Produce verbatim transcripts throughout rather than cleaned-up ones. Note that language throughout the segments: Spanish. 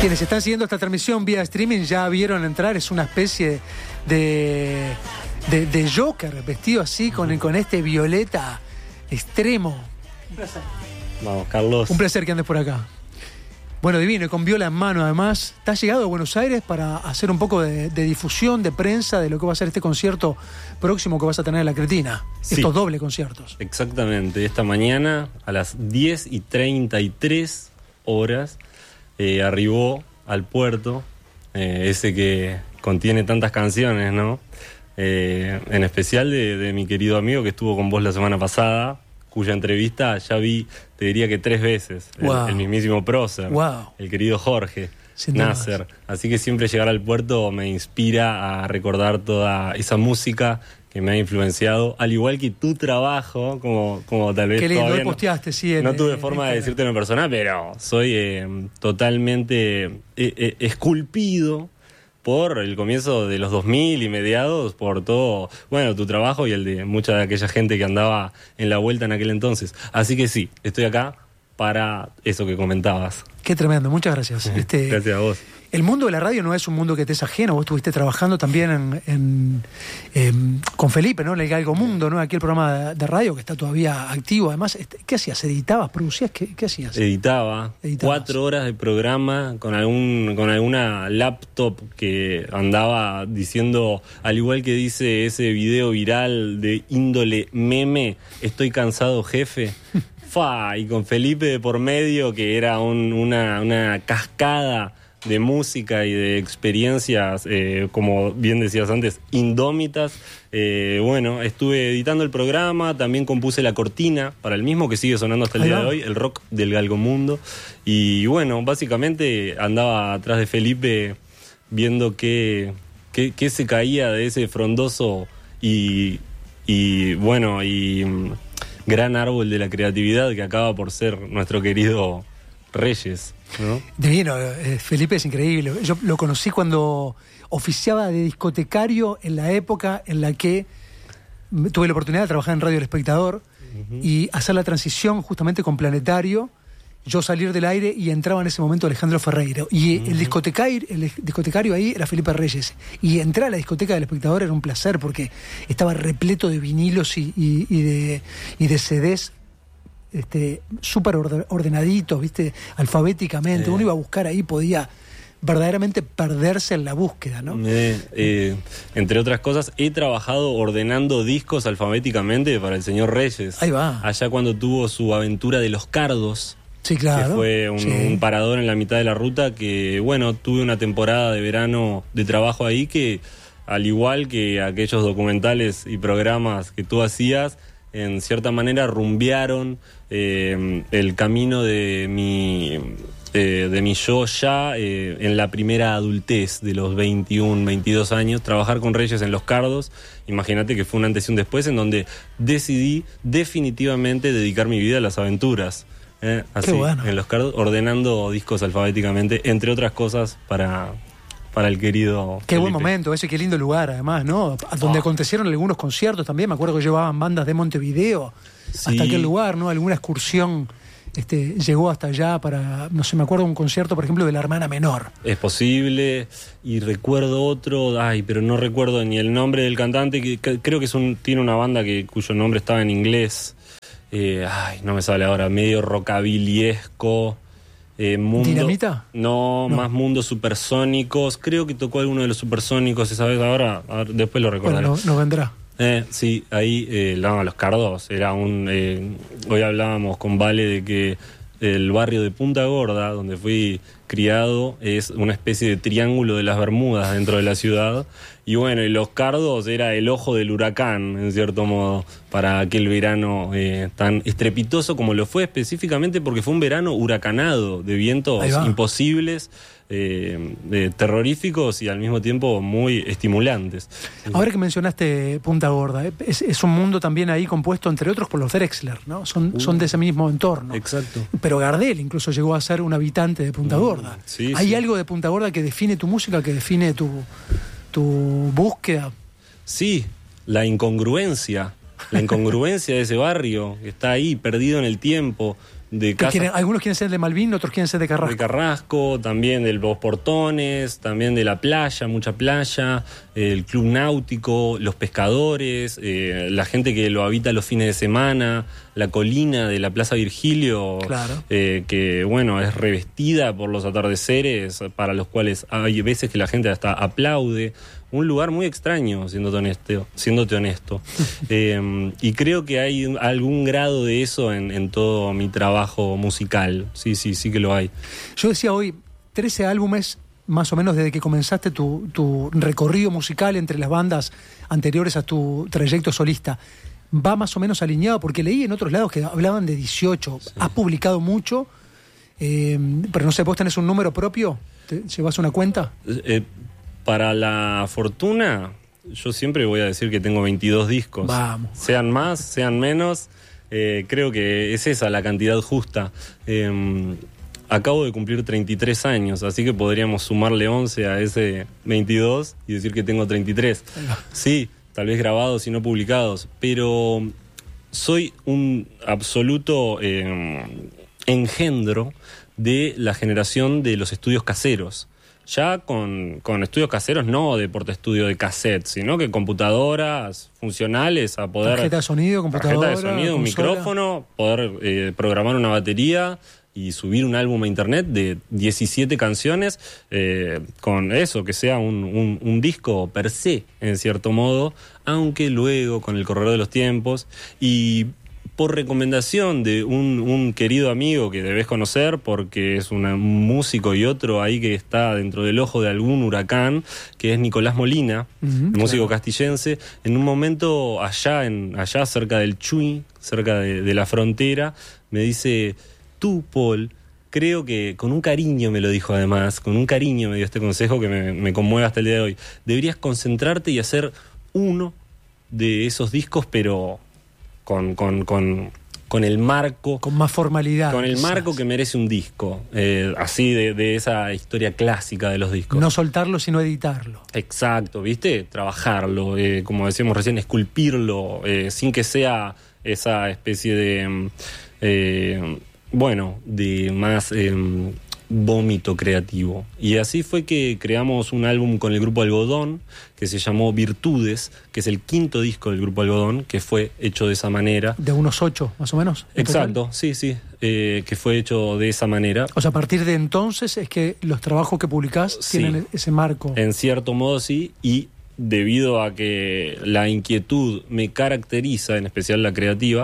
Quienes están siguiendo esta transmisión vía streaming ya vieron entrar, es una especie de, de, de Joker, vestido así con, con este violeta extremo. Un placer. Vamos, Carlos. Un placer que andes por acá. Bueno, divino, y con viola en mano además. ¿Te has llegado a Buenos Aires para hacer un poco de, de difusión, de prensa, de lo que va a ser este concierto próximo que vas a tener en La Cretina? Sí. Estos doble conciertos. Exactamente, esta mañana a las diez y treinta y tres horas eh, arribó al puerto, eh, ese que contiene tantas canciones, ¿no? Eh, en especial de, de mi querido amigo que estuvo con vos la semana pasada, cuya entrevista ya vi, te diría que tres veces, wow. el, el mismísimo prócer, wow. el querido Jorge Sin Nasser. Así que siempre llegar al puerto me inspira a recordar toda esa música que me ha influenciado, al igual que tu trabajo, como, como tal vez Qué lindo, todavía hoy posteaste, sí. En, no tuve en, forma en, de decírtelo en persona, pero soy eh, totalmente eh, eh, esculpido por el comienzo de los dos mil y mediados, por todo, bueno, tu trabajo y el de mucha de aquella gente que andaba en la vuelta en aquel entonces. Así que sí, estoy acá para eso que comentabas. Qué tremendo, muchas gracias. Este, Gracias a vos. El mundo de la radio no es un mundo que te es ajeno. Vos estuviste trabajando también en, en, en, con Felipe, ¿no? En el Galgo Mundo, ¿no? Aquí el programa de, de radio que está todavía activo. Además, ¿qué hacías? ¿Editabas? ¿Producías? ¿Qué, qué hacías? Editaba. Editabas. Cuatro horas de programa con algún con alguna laptop que andaba diciendo, al igual que dice ese video viral de índole meme, estoy cansado, jefe. Fa, y con Felipe de por medio, que era un, una, una cascada de música y de experiencias, eh, como bien decías antes, indómitas. Eh, bueno, estuve editando el programa, también compuse la cortina para el mismo que sigue sonando hasta el día de hoy, el rock del Galgo Mundo. Y bueno, básicamente andaba atrás de Felipe viendo qué, qué, qué se caía de ese frondoso y, y bueno, y gran árbol de la creatividad que acaba por ser nuestro querido Reyes, ¿no? Divino, eh, Felipe es increíble. Yo lo conocí cuando oficiaba de discotecario en la época en la que tuve la oportunidad de trabajar en Radio El Espectador uh-huh. y hacer la transición justamente con Planetario, yo salir del aire y entraba en ese momento Alejandro Ferreiro. Y uh-huh. el, discotecario, el discotecario ahí era Felipe Reyes. Y entrar a la discoteca del Espectador era un placer porque estaba repleto de vinilos y, y, y, de, y de C Ds este, súper ordenaditos, ¿viste? Alfabéticamente. Eh. Uno iba a buscar ahí, podía verdaderamente perderse en la búsqueda, ¿no? Eh, eh, entre otras cosas, he trabajado ordenando discos alfabéticamente para el señor Reyes. Ahí va. Allá cuando tuvo su aventura de los cardos. Sí, claro. Que fue un, sí. un parador en la mitad de la ruta que, bueno, tuve una temporada de verano de trabajo ahí que, al igual que aquellos documentales y programas que tú hacías, en cierta manera rumbearon eh, el camino de mi, eh, de mi yo ya eh, en la primera adultez de los veintiuno, veintidós años. Trabajar con Reyes en Los Cardos, imagínate que fue un antes y un después en donde decidí definitivamente dedicar mi vida a las aventuras. Eh, así, bueno. en Los Cardos, ordenando discos alfabéticamente, entre otras cosas, para... para el querido Qué Felipe. buen momento, ese, qué lindo lugar además, ¿no? Donde oh. acontecieron algunos conciertos también, me acuerdo que llevaban bandas de Montevideo sí. hasta aquel lugar, ¿no? Alguna excursión este, llegó hasta allá para, no sé, me acuerdo un concierto, por ejemplo, de La Hermana Menor. Es posible, y recuerdo otro, ay, pero no recuerdo ni el nombre del cantante, que, que creo que es un, tiene una banda que cuyo nombre estaba en inglés, eh, ay, no me sale ahora, medio rockabiliesco. Eh, mundo, ¿Dinamita? No, no, más mundos supersónicos. Creo que tocó alguno de los supersónicos esa vez. Ahora, ahora después lo recordaré. Bueno, no, no vendrá. Eh, sí, ahí eh, no, Los Cardos. Era un. Eh, hoy hablábamos con Vale de que el barrio de Punta Gorda, donde fui criado, es una especie de triángulo de las Bermudas dentro de la ciudad. Y bueno, y Los Cardos era el ojo del huracán, en cierto modo, para aquel verano eh, tan estrepitoso como lo fue específicamente porque fue un verano huracanado, de vientos imposibles, eh, de terroríficos y al mismo tiempo muy estimulantes. Ahora que mencionaste Punta Gorda, es, es un mundo también ahí compuesto, entre otros, por los Drexler, ¿no? Son, uh, son de ese mismo entorno. Exacto. Pero Gardel incluso llegó a ser un habitante de Punta Gorda. Uh, sí, ¿Hay sí. algo de Punta Gorda que define tu música, que define tu, tu búsqueda? Sí, la incongruencia. La incongruencia de ese barrio que está ahí, perdido en el tiempo, de casa. Quieren, algunos quieren ser de Malvin, otros quieren ser de Carrasco. De Carrasco, también de los Portones, también de la playa, mucha playa, el club náutico, los pescadores, eh, la gente que lo habita los fines de semana, la colina de la Plaza Virgilio, claro. eh, que bueno, es revestida por los atardeceres, para los cuales hay veces que la gente hasta aplaude. Un lugar muy extraño, siéndote honesto. Siéndote honesto. eh, y creo que hay algún grado de eso en, en todo mi trabajo musical. Sí, sí, sí que lo hay. Yo decía hoy, trece álbumes, más o menos desde que comenzaste tu, tu recorrido musical entre las bandas anteriores a tu trayecto solista. Va más o menos alineado, porque leí en otros lados que hablaban de dieciocho. Sí. Has publicado mucho, eh, pero no sé, ¿vos tenés un número propio? ¿Te llevas una cuenta? Eh, Para la fortuna, yo siempre voy a decir que tengo veintidós discos. Vamos. Sean más, sean menos, eh, creo que es esa la cantidad justa. Eh, acabo de cumplir treinta y tres años, así que podríamos sumarle once a ese veintidós y decir que tengo treinta y tres. Sí, tal vez grabados y no publicados, pero soy un absoluto eh, engendro de la generación de los estudios caseros. Ya con, con estudios caseros, no de porta estudio de cassette, sino que computadoras funcionales a poder... Tarjeta de sonido, computadora, tarjeta de sonido, un consola. micrófono, poder eh, programar una batería y subir un álbum a internet de diecisiete canciones, eh, con eso, que sea un, un, un disco per se, en cierto modo, aunque luego, con el correr de los tiempos y... por recomendación de un, un querido amigo que debes conocer porque es una, un músico y otro ahí que está dentro del ojo de algún huracán, que es Nicolás Molina, uh-huh, músico claro. castillense, en un momento allá, en, allá cerca del Chuy, cerca de, de la frontera, me dice, tú, Paul, creo que con un cariño me lo dijo además, con un cariño me dio este consejo que me, me conmueve hasta el día de hoy, deberías concentrarte y hacer uno de esos discos, pero... Con, con, con, con el marco... Con más formalidad. Con el quizás. marco que merece un disco. Eh, así de, de esa historia clásica de los discos. No soltarlo, sino editarlo. Exacto, ¿viste? Trabajarlo, eh, como decíamos recién, esculpirlo, eh, sin que sea esa especie de... Eh, bueno, de más... Eh, vómito creativo. Y así fue que creamos un álbum con el Grupo Algodón que se llamó Virtudes, que es el quinto disco del Grupo Algodón, que fue hecho de esa manera. De unos ocho, más o menos. Exacto, total. sí, sí, eh, que fue hecho de esa manera. O sea, a partir de entonces es que los trabajos que publicás sí, tienen ese marco. En cierto modo sí, y debido a que la inquietud me caracteriza, en especial la creativa,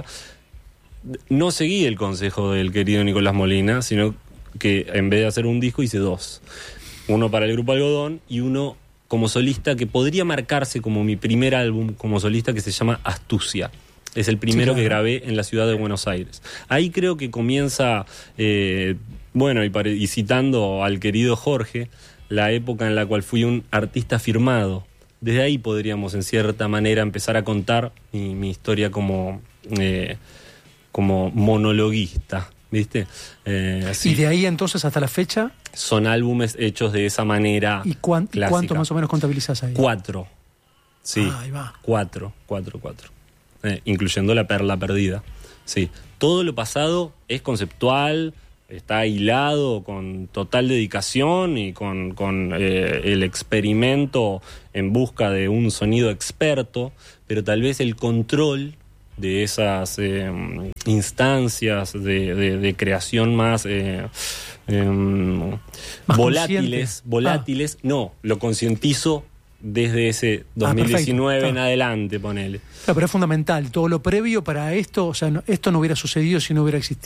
no seguí el consejo del querido Nicolás Molina, sino que en vez de hacer un disco hice dos. Uno para el Grupo Algodón y uno como solista que podría marcarse como mi primer álbum como solista, que se llama Astucia. Es el primero sí, claro. que grabé en la ciudad de Buenos Aires. Ahí creo que comienza, eh, bueno, y, pare- y citando al querido Jorge, la época en la cual fui un artista firmado. Desde ahí podríamos en cierta manera empezar a contar mi, mi historia como, eh, como monologuista. ¿Viste? Eh, ¿Y de ahí entonces hasta la fecha? Son álbumes hechos de esa manera. ¿Y cuán, cuánto más o menos contabilizás ahí? Cuatro. Sí. Ah, ahí va. Cuatro, cuatro, cuatro. Eh, incluyendo La Perla Perdida. Sí. Todo lo pasado es conceptual, está hilado con total dedicación y con, con eh, el experimento en busca de un sonido experto, pero tal vez el control de esas eh, instancias de, de, de creación más, eh, eh, más volátiles, volátiles, ah. no, lo concientizo desde ese dos mil diecinueve ah, en adelante, ponele. Claro, pero es fundamental, todo lo previo para esto, o sea, no, esto no hubiera sucedido si no hubiera existido